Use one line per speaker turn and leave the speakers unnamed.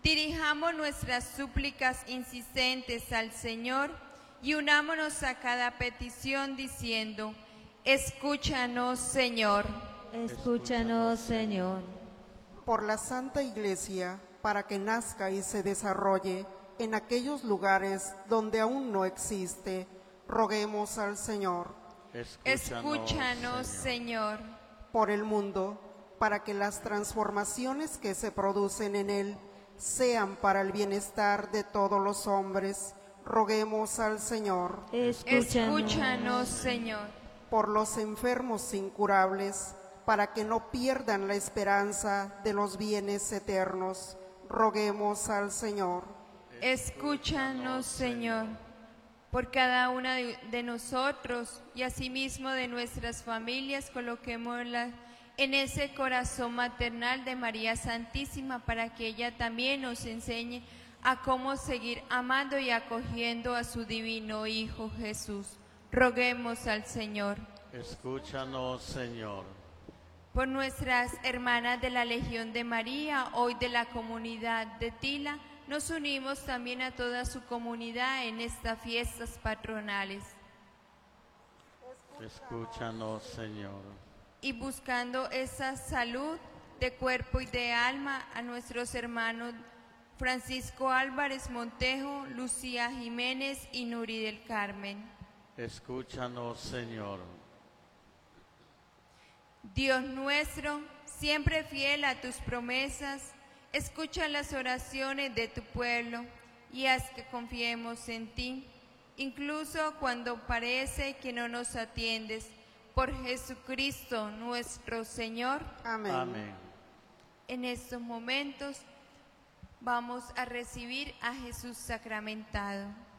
Dirijamos nuestras súplicas insistentes al Señor y unámonos a cada petición diciendo: escúchanos, Señor.
Escúchanos, Señor.
Por la Santa Iglesia, para que nazca y se desarrolle en aquellos lugares donde aún no existe, roguemos al Señor.
Escúchanos, Señor.
Por el mundo, para que las transformaciones que se producen en él sean para el bienestar de todos los hombres, roguemos al Señor.
Escúchanos, Señor.
Por los enfermos incurables, para que no pierdan la esperanza de los bienes eternos, roguemos al Señor.
Escúchanos, Señor. Por cada una de nosotros y asimismo de nuestras familias, coloquémosla en ese corazón maternal de María Santísima, para que ella también nos enseñe a cómo seguir amando y acogiendo a su divino Hijo Jesús. Roguemos al Señor.
Escúchanos, Señor.
Por nuestras hermanas de la Legión de María, hoy de la comunidad de Tila, nos unimos también a toda su comunidad en estas fiestas patronales.
Escúchanos, Señor.
Y buscando esa salud de cuerpo y de alma a nuestros hermanos Francisco Álvarez Montejo, Lucía Jiménez y Nuri del Carmen.
Escúchanos, Señor.
Dios nuestro, siempre fiel a tus promesas, escucha las oraciones de tu pueblo y haz que confiemos en ti, incluso cuando parece que no nos atiendes. Por Jesucristo nuestro Señor.
Amén.
Amén.
En estos momentos vamos a recibir a Jesús sacramentado.